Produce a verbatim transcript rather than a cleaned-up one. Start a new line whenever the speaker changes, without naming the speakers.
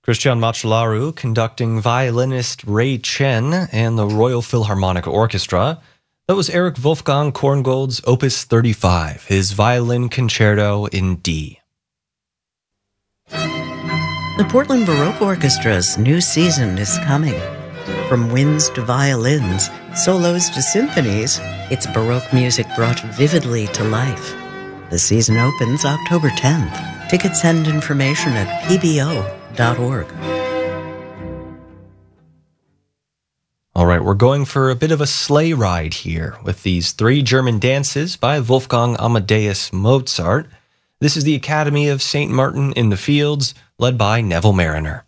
Christian Macellaro conducting violinist Ray Chen and the Royal Philharmonic Orchestra. That was Eric Wolfgang Korngold's Opus thirty-five, his violin concerto in D.
The Portland Baroque Orchestra's new season is coming. From winds to violins, solos to symphonies, it's Baroque music brought vividly to life. The season opens October tenth. Tickets and information at p b o dot org.
All right, we're going for a bit of a sleigh ride here with these three German dances by Wolfgang Amadeus Mozart. This is the Academy of Saint Martin in the Fields, led by Neville Mariner.